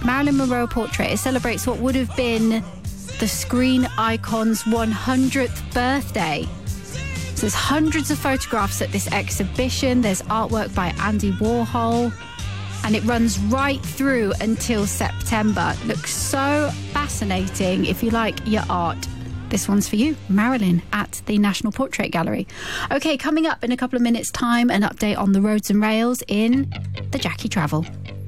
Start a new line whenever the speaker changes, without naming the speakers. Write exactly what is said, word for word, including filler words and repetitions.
Marilyn Monroe portrait. It celebrates what would have been the screen icon's one hundredth birthday. So there's hundreds of photographs at this exhibition. There's artwork by Andy Warhol, and it runs right through until September. Looks so fascinating if you like your art. This one's for you, Marilyn, at the National Portrait Gallery. OK, coming up in a couple of minutes' time, an update on the roads and rails in the Jackie Travel.